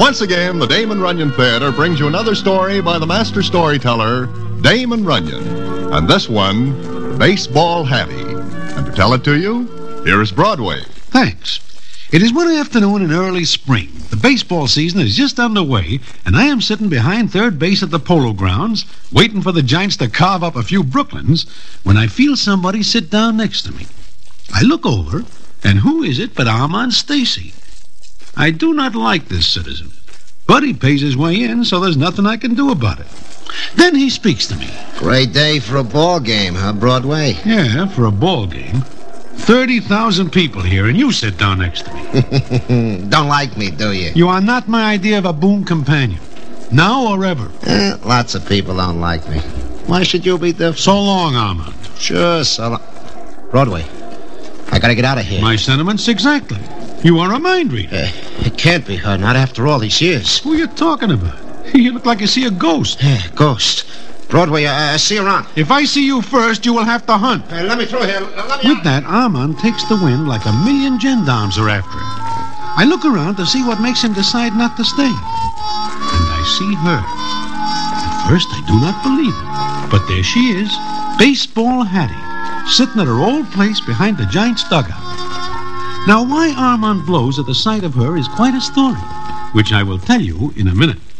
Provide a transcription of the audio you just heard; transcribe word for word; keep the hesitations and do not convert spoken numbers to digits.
Once again, the Damon Runyon Theater brings you another story by the master storyteller, Damon Runyon. And this one, Baseball Hattie. And to tell it to you, here is Broadway. Thanks. It is one afternoon in early spring. The baseball season is just underway, and I am sitting behind third base at the Polo Grounds, waiting for the Giants to carve up a few Brooklyns, when I feel somebody sit down next to me. I look over, and who is it but Armand Stacy? I do not like this citizen, but he pays his way in, so there's nothing I can do about it. Then he speaks to me. Great day for a ball game, huh, Broadway? Yeah, for a ball game. thirty thousand people here, and you sit down next to me. Don't like me, do you? You are not my idea of a boon companion. Now or ever. Eh, lots of people don't like me. Why should you be different? So long, Armand. Sure, so long. Broadway, I gotta get out of here. My sentiments exactly. You are a mind reader. Uh, it can't be her, not after all these years. Who are you talking about? You look like you see a ghost. Yeah, ghost. Broadway, I uh, see you around. If I see you first, you will have to hunt. Hey, let me through here. Let me With out. that, Armand takes the wind like a million gendarmes are after him. I look around to see what makes him decide not to stay. And I see her. At first, I do not believe it. But there she is, Baseball Hattie, sitting at her old place behind the Giants' dugout. Now, why Armand blows at the sight of her is quite a story, which I will tell you in a minute.